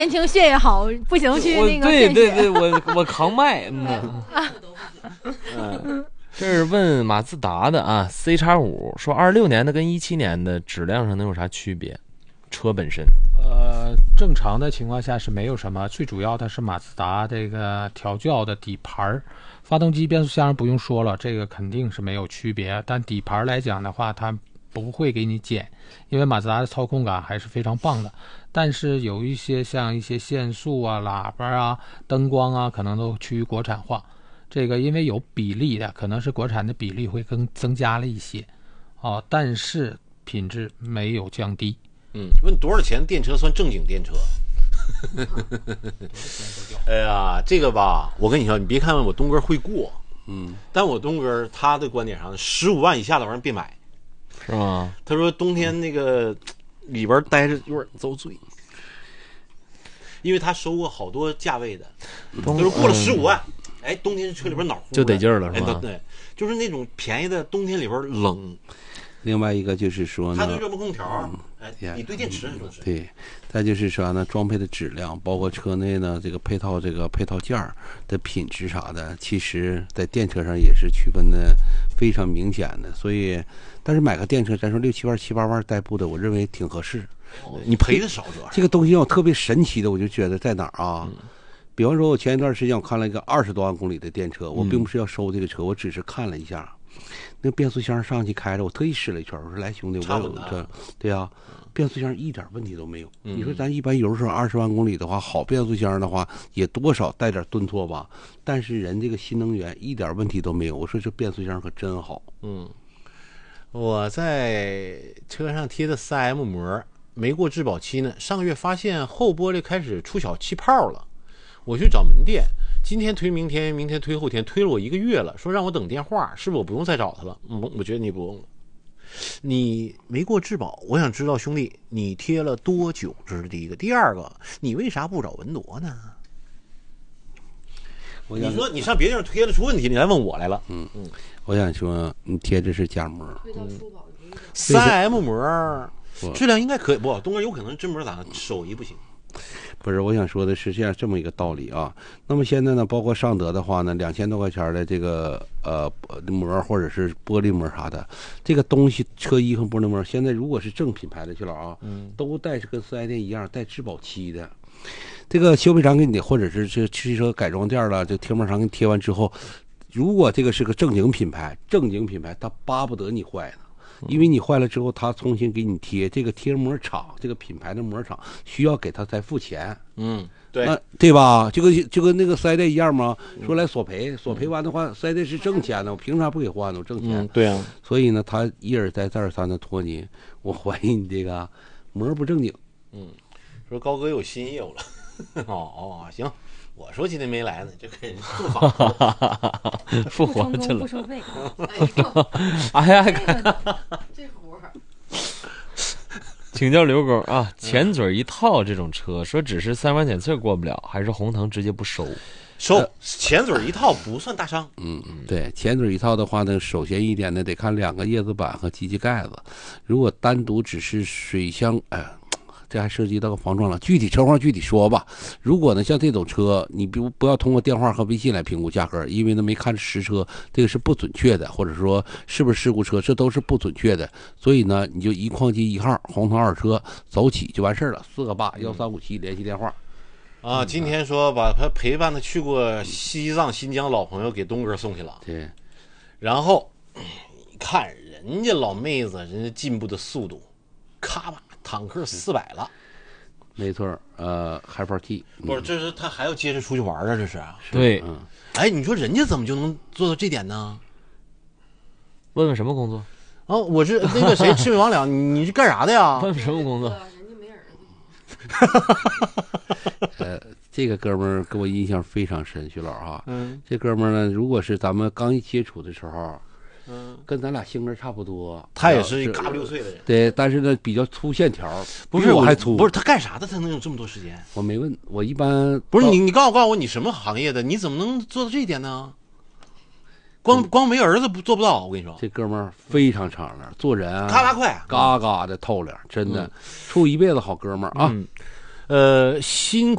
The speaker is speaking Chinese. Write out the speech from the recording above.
年轻血液好，不行去那个对献血。 我扛麦。这是问马自达的啊 ，C-5说26年的跟17年的质量上能有啥区别？车本身， 正常的情况下是没有什么，最主要的是马自达这个调教的底盘，发动机、变速箱不用说了，这个肯定是没有区别。但底盘来讲的话，它不会给你减，因为马自达的操控感还是非常棒的。但是有一些像一些限速啊、喇叭啊、灯光啊，可能都趋于国产化。这个因为有比例的，可能是国产的比例会更增加了一些，但是品质没有降低。 问多少钱电车算正经电车？哎呀，这个吧，我跟你说，你别看我东哥会过，但我东哥他的观点上，15万以下的玩意儿别买， 是吗？ 他说冬天那个里边待着有点遭罪，因为他收过好多价位的，就是过了15万，哎，冬天车里边暖和就得劲儿了，是吧？ 对，就是那种便宜的，冬天里边冷。 另外一个就是说呢， 它对热风空调，你对电池是不是？ 对，再就是说呢，装配的质量，包括车内呢这个配套件的品质啥的，其实在电车上也是区分的非常明显的。所以，但是买个电车，咱说6、7万、7、8万代步的，我认为挺合适。 你赔的少主要。 这个东西让我特别神奇的，我就觉得在哪儿啊？比方说，我前一段时间我看了一个20多万公里的电车，我并不是要收这个车，我只是看了一下。那变速箱上去开着，我特意试了一圈，我说来兄弟，我有这，对啊，变速箱一点问题都没有。你说咱一般油车20万公里的话，好变速箱的话也多少带点顿挫吧，但是人这个新能源一点问题都没有。我说这变速箱可真好。 我在车上贴的 4M 膜没过质保期呢，上个月发现后玻璃开始出小气泡了，我去找门店。今天推明天，明天推后天，推了我1个月了，说让我等电话，是不是我不用再找他了？我觉得你不用了。你没过质保，我想知道兄弟，你贴了多久？这是第一个。第二个，你为啥不找文铎呢？你说你上别地方贴了出问题，你来问我来了。 我想说，你贴的是假膜 ，3M 膜质量应该可以，不，东哥有可能真膜咋手艺不行。 不是，我想说的是这么一个道理啊。那么现在呢，包括尚德的话呢，2000多块钱的这个膜或者是玻璃膜啥的，这个东西车衣和玻璃膜，现在如果是正品牌的去了啊，都带是跟4S店一样带质保期的。这个修配厂给你，或者是这汽车改装店了，这贴膜厂给你贴完之后，如果这个是个正经品牌，他巴不得你坏呢。因为你坏了之后，他重新给你贴，这个贴膜厂，这个品牌的膜厂需要给他再付钱。 对， 对吧？就跟那个4S店一样嘛。说来索赔完的话，4S店是挣钱的，我凭啥不给换呢？我挣钱。 对啊。 所以呢，他一而再再而三的拖你，我怀疑你这个膜不正经。 说高哥有新业务了。行。我说今天没来呢，就给人复访复活去了， 不收费。 哎呀， 这活儿。 请教刘工啊，前嘴一套这种车，说只是3环检测过不了，还是红腾直接不收？ 收前嘴一套不算大伤。 对，前嘴一套的话呢，首先一点呢，得看2个叶子板和机器盖子。如果单独只是水箱，这还涉及到个防撞了，具体车况具体说吧。如果呢像这种车，你不要通过电话和微信来评估价格，因为呢没看实车，这个是不准确的，或者说是不是事故车，这都是不准确的。所以呢，你就一矿机1号红腾2车走起就完事了，4个8 1357联系电话。 今天说把他陪伴他去过西藏新疆老朋友给东哥送去了。 对， 然后看人家老妹子人家进步的速度，咔吧。坦克400了， 没错，Hyper-T 不是，这是他还要接着出去玩啊，这是。 对， 你说人家怎么就能做到这点呢？ 问问什么工作？ 我是那个谁，赤壁王两，你是干啥的呀？ 问什么工作？ 人家没儿子。 这个哥们儿给我印象非常深，徐老啊，这哥们儿呢，如果是咱们刚一接触的时候。跟咱俩性格差不多， 他也是嘎不6岁的人， 对，但是呢比较粗线条， 不是我还粗， 不是他干啥的？他能有这么多时间？ 我没问，我一般不是你告诉我你什么行业的？你怎么能做到这一点呢？光没儿子做不到，我跟你说， 这哥们儿非常敞亮，做人啊， 咔咔快， 嘎嘎的透亮，真的，处一辈子好哥们儿啊。 新